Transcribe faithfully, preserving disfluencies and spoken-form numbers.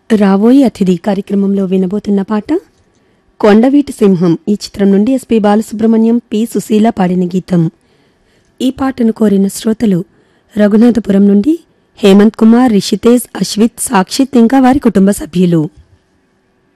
రాబోయే అతిథి కార్యక్రమంలో వినబోతున్న పాట కొండవీటి సింహం ఈ చిత్రం నుండి ఎస్పి బాలసుబ్రహ్మణ్యం పి సుశీల పాడిన గీతం. ఈ పాటను కోరిన శ్రోతలు రఘునాథపురం నుండి హేమంత్ కుమార్, రిషితేజ్, అశ్విత్, సాక్షిత్ ఇంకా వారి కుటుంబ సభ్యులు.